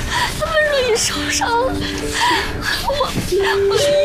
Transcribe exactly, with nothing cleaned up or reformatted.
他们若一受伤了，我我